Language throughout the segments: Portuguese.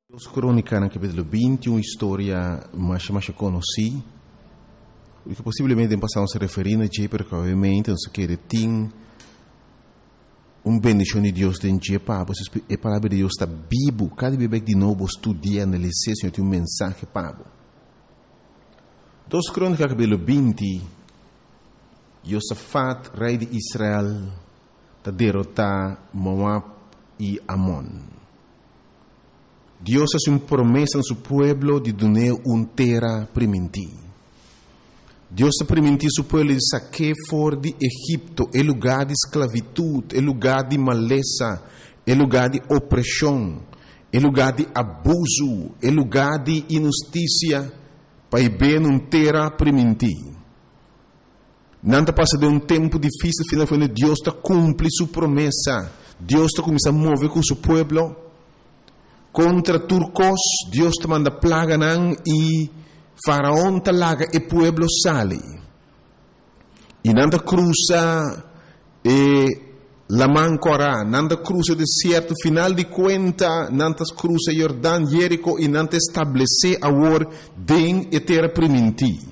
Os crônicas no capítulo 20, uma história mais conhecida, que possivelmente passamos a referir a Jé, porque obviamente nós queremos ter bendição de Deus dentro de Jé, a palavra de Deus está viva, cada vez de novo estudia, analisar, Senhor, tem mensagem para você. Dos crônicas capítulo 20, Josafat, rei de Israel, está derrotar Moab e Amon. Deus hace uma promessa a seu povo de dar uma terra primitiva. Deus está permitindo seu povo de sacar fora de Egipto, é lugar de esclavitud, é lugar de maleza, é lugar de opressão, é lugar de abuso, é lugar de injustiça, para ir bem uma terra primitiva. Não está passando um tempo difícil, finalmente Deus está cumprindo sua promessa. Deus está começando a mover com seu povo. Contra turcos, Deus te manda plaga e faraón te laga e pueblo sale. E nanda cruza la mancora, nanda cruza deserto, final de conta, nanda cruza Jordão, Jerico e nanda estabelece agora den e terra primitiva.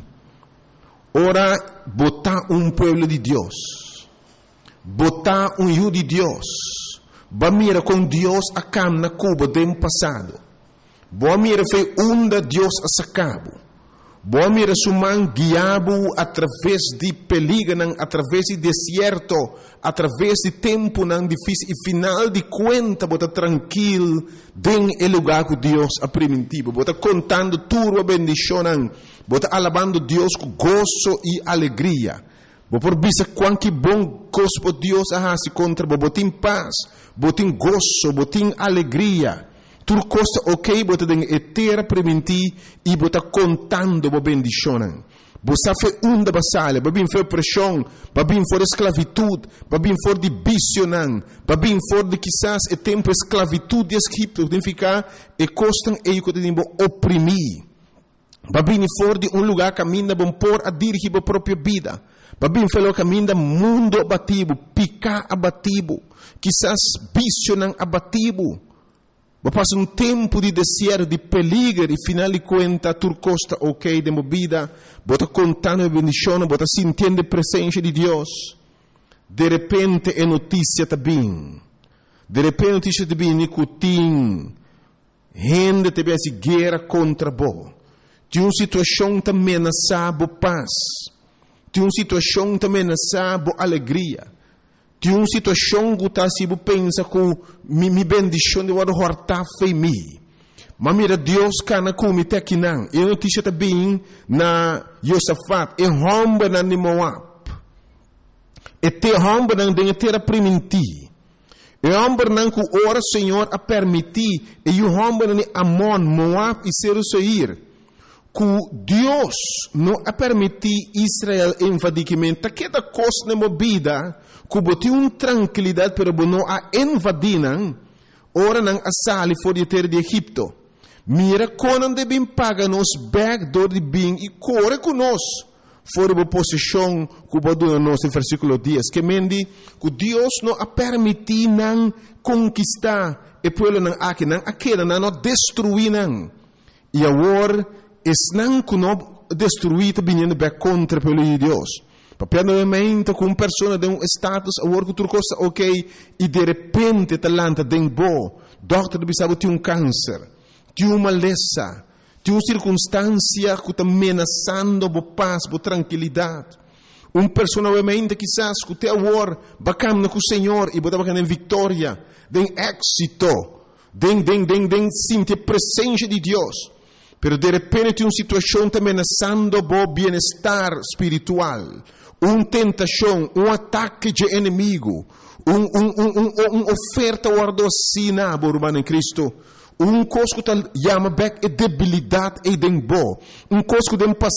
Ora, botar pueblo de Deus, botar hijo de Deus. Ba mira com Deus a cam na Cuba do passado. Boa mira foi onda Deus a sacabo. Boa mira suman guiabo através de peligro, através de deserto, através de tempo não difícil e final de conta bota tranquilo den el lugar que Deus a primitivo. Bota contando tudo a bendição, bota alabando Deus com gozo e alegria. Bo por bisa quanto bom gosto Deus se contra bo botin paz, botin gozo, botin alegria. Tudo costa ok, bota den etera prementi e bota contando bo bendicionan. Bo safe unda basale, babin for pressão, babin for esclavitud, babin for de bicionan, babin for de quizás e tempo esclavitud de Egipto, significa e costan e que tem bo oprimir. Babin for de lugar caminha bom por a dirigir bo própria vida. Babin falou caminho mundo abatido, picar abatido, quizás bicho abatido. Passa tempo de deserto, de peligro, e final de conta, turcosta ok de vida, bota contando a bendição, bota sentindo a presença de Deus. De repente é notícia também. De repente notícia também, nicotim, gente te vê guerra contra bo. De uma situação também ameaçada paz. De uma situação também nessa boa alegria. De uma situação que está se pensa que me bendição de uma horta foi me. Mas mira Deus cana como te aqui não. E notícia também na Josafat e romba na Moab. E te romba na de terra primitiva. E romba na que ora Senhor a permitir e o romba na Amon, Moab e Seir. Que Deus não a permitir Israel invadimento, que da coisa na vida, que botou uma tranquilidade, pero não a invadir, ora não a sair fora de terra de Egipto. Mira quando devem pagar nos backdoor de bem e corre conosco fora da posição que botou nos no versículo 10, que mendi que Deus não a permitir não conquistar e pueblo não aqui não aquela não destruir não. E agora não que não destruir vindo bem contra pelo de Deus. Papel novamente com uma pessoa de um status, agora que tu costa ok, e de repente talanta den bo, doutor de bisabo tem câncer, tem uma maleza, tem uma circunstância que está ameaçando a paz, a tranquilidade. Uma pessoa novamente quizás que te agora bacana com o Senhor e botar bacana em vitória, den êxito, den sentir a presença de Deus. Pero de repente uma situação está ameaçando o bem-estar espiritual, uma tentação, um ataque de inimigo, uma oferta guardocina, irmão em Cristo, coisa que chama back e debilidade e dembo, coisa que